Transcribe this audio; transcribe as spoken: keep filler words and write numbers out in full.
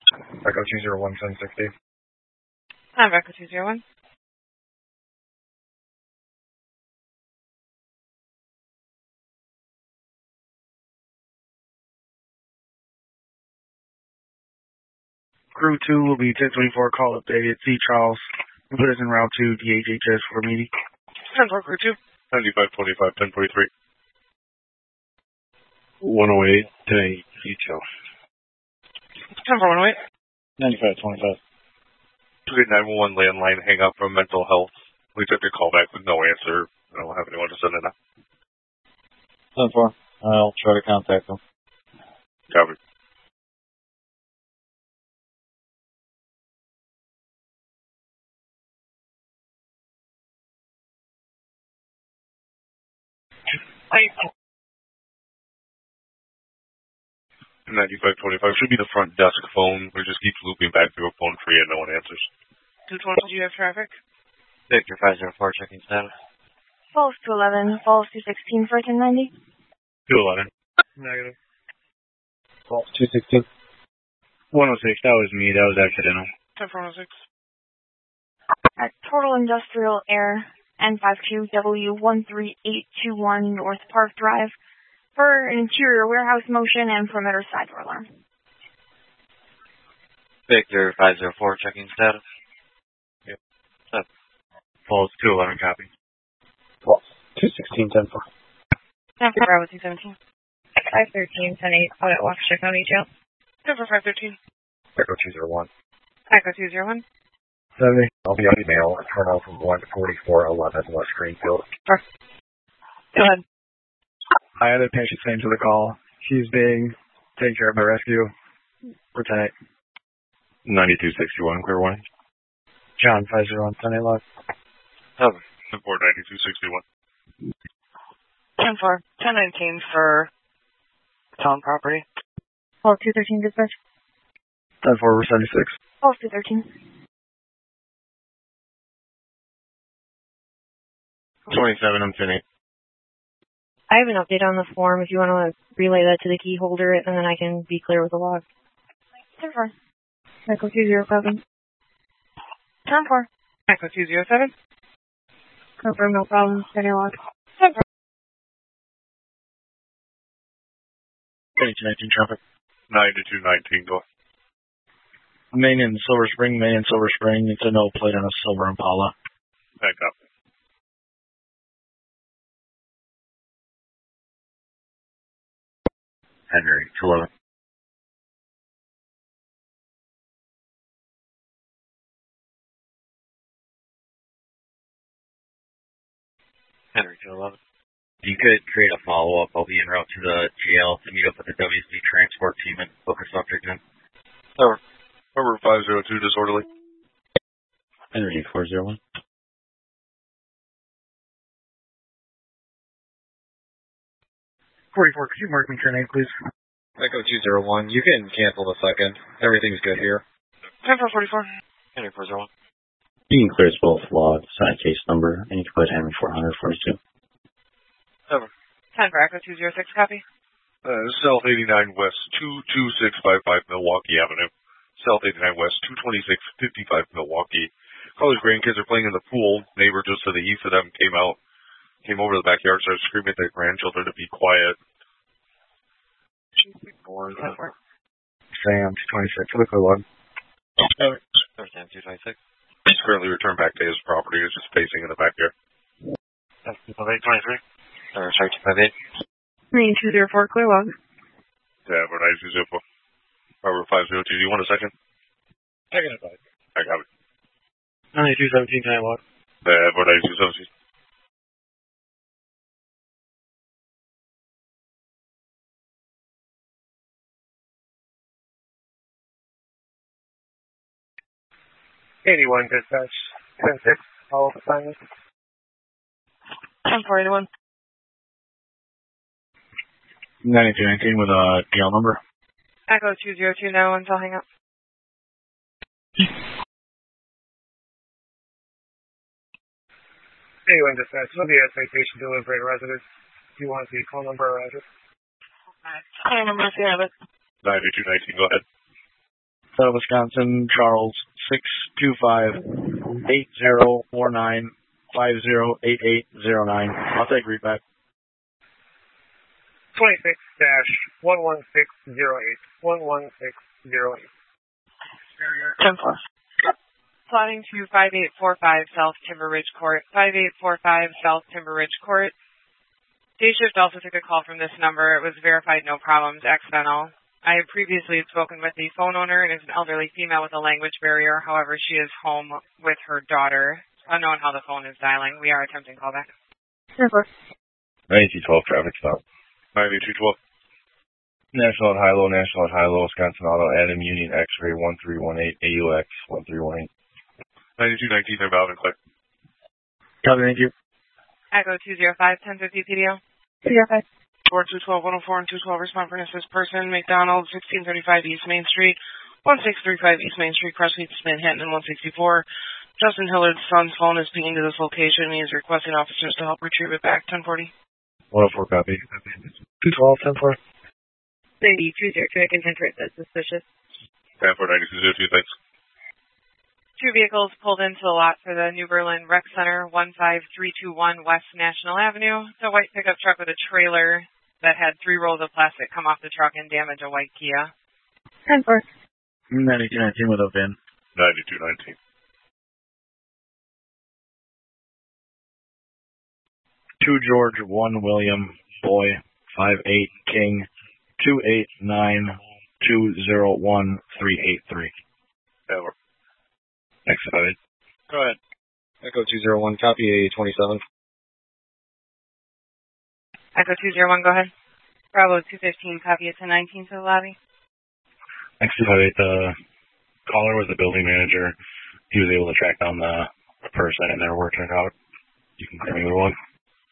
Echo two zero one, ten sixty. I'm Echo two zero one. Crew two will be ten twenty-four, call updated. C. Charles. Put us in route two, D H H S for meeting. ten four, Crew two. ninety-five twenty-five, ten forty-three. one oh eight, ten eight, C. Charles. ten four, one oh eight. ninety-five twenty-five. two eight nine one one landline hang up from mental health. We took a call back with no answer. I don't have anyone to send it up. ten four. I'll try to contact them. Copy. ninety-five twenty-five should be the front desk phone. We just keep looping back through a phone tree and no one answers. two twenty, do you have traffic? Victor five zero four, checking status. Falls two eleven, Falls two sixteen for ten ninety. two eleven. Negative. Falls two sixteen. one oh six, that was me. That was accidental. ten four, one oh six. At Total Industrial Air, N five Q W one three eight two one North Park Drive, for an interior warehouse motion and perimeter side door alarm. Victor five zero four, checking status. Yep. Seven. Falls two eleven, copy. Falls two sixteen, ten four. ten four, Bravo two seventeen. five thirteen, ten eight, out at Waukesha County Jail. ten four, five thirteen. Echo two zero one. Echo two zero one. seventy. I'll be on email. Turn from one forty-four eleven West Greenfield. Go ahead. I had a patient saying to the call. She's being taken care of by rescue. Lieutenant ninety-two sixty-one, clear one. John five zero one, ten eight log. Seven. Support ninety-two sixty-one. ten four, ten nineteen for town property. Falls two thirteen dispatch. ten four, seventy-six. Falls two thirteen. twenty-seven, I'm ten eight. I have an update on the form if you want to relay that to the key holder, and then I can be clear with the log. ten four. Echo two zero seven. ten four. Echo two zero seven. Confirm, no problem. Steady log. ten four. ninety-two nineteen traffic. ninety-two nineteen, go. Main in Silver Spring, Main in Silver Spring. It's a no plate on a silver Impala. Back up. Henry, two eleven. Henry, two eleven. You could create a follow-up. I'll be en route to the jail to meet up with the W S B transport team and book a subject in. Over. Over five zero two, disorderly. Henry, four zero one. forty-four, could you mark me ten eight, please? Echo two zero one. You can cancel the second. Everything's good here. ten four, forty-four. Henry, four zero one. You can clear both log, sign case number, and you can put Henry four hundred forty-two. Over. ten for Echo two zero six, copy. Uh, South eighty-nine West, two two six five five Milwaukee Avenue. South eighty-nine West, two twenty-six fifty-five Milwaukee. College grandkids are playing in the pool. Neighbor just to the east of them came out, came over to the backyard, started screaming at their grandchildren to be quiet. Sam, two twenty-six, look at one. Sam, two twenty-six. He's currently returned back to his property. He's just facing in the backyard. eight twenty-three. Sorry, two five eight. Main two zero four, clear log. Yeah, but I use it for Robert five zero two. Do you want a second? Second advice. I got it. ninety-two seventeen, ten eight log. Yeah, but I use it. eighty-one, dispatch. ten six, follow-up assignment. ten four, eighty-one. ninety-two nineteen with a D L number. Echo two zero two, no one's, I'll hang up. eighty-one, dispatch. Will be a citation delivery residence. Do you want the call number or address? I don't remember if you have it. ninety-two nineteen, go ahead. Out of Wisconsin, Charles, six two five, eight zero four nine, five zero eight eight zero nine. I'll take read back. twenty-six dash one one six zero eight, one one six zero eight. ten four. Plotting to five eight four five South Timber Ridge Court, five eight four five South Timber Ridge Court. Day shift also took a call from this number. It was verified no problems, accidental. I had previously spoken with the phone owner, and is an elderly female with a language barrier. However, she is home with her daughter. Unknown how the phone is dialing. We are attempting callback. ninety-two twelve traffic stop. ninety-two twelve. National at high-low, National at high-low, Wisconsin Auto, Adam Union, X-ray one three one eight, A U X one three one eight. ninety-two nineteen, I'm out and clear. Copy, thank you. Echo two zero five, ten fifty P D O. two zero five. four two one two, one oh four and two twelve, respond for an assist person, McDonald, sixteen thirty-five East Main Street, one six three five East Main Street, Cross Street, Manhattan, and one sixty-four. Justin Hillard's son's phone is pinging to this location. He is requesting officers to help retrieve it back. ten forty. one oh four copy. two twelve, ten four. Lady two zero two, I can enter it as suspicious. ten four ninety-two zero two, thanks. Two vehicles pulled into the lot for the New Berlin Rec Center, one five three two one West National Avenue. It's a white pickup truck with a trailer that had three rolls of plastic come off the truck and damage a white Kia. ten four. ninety-two nineteen with a V I N. ninety-two nineteen. two George, one William, boy, five eight King, two eight nine, two zero one, three eight three. Over. Excited. Go ahead. Echo two zero one, copy A twenty-seven. Echo two zero one, go ahead. Bravo two fifteen, copy it to nineteen to the lobby. Excited. The caller was the building manager. He was able to track down the person, and they're working it out. You can clear me with one.